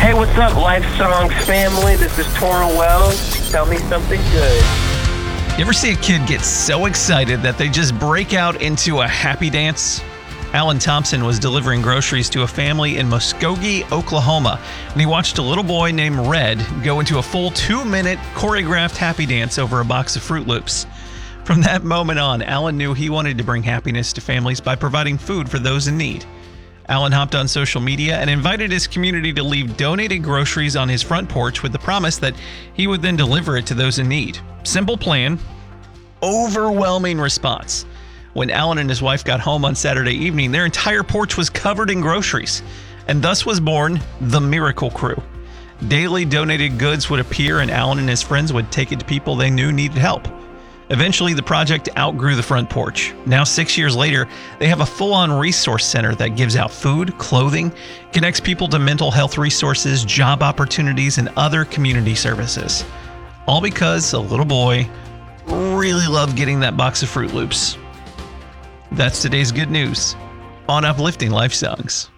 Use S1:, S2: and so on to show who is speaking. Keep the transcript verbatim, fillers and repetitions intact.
S1: Hey, what's up, Life Songs family? This is Tora Wells. Tell me something good.
S2: You ever see a kid get so excited that they just break out into a happy dance? Alan Thompson was delivering groceries to a family in Muskogee, Oklahoma, and he watched a little boy named Red go into a full two-minute choreographed happy dance over a box of Fruit Loops. From that moment on, Alan knew he wanted to bring happiness to families by providing food for those in need. Alan hopped on social media and invited his community to leave donated groceries on his front porch with the promise that he would then deliver it to those in need. Simple plan, overwhelming response. When Alan and his wife got home on Saturday evening, their entire porch was covered in groceries, and thus was born the Miracle Crew. Daily donated goods would appear, and Alan and his friends would take it to people they knew needed help. Eventually, the project outgrew the front porch. Now, six years later, they have a full-on resource center that gives out food, clothing, connects people to mental health resources, job opportunities, and other community services. All because a little boy really loved getting that box of Fruit Loops. That's today's good news on Uplifting Life Songs.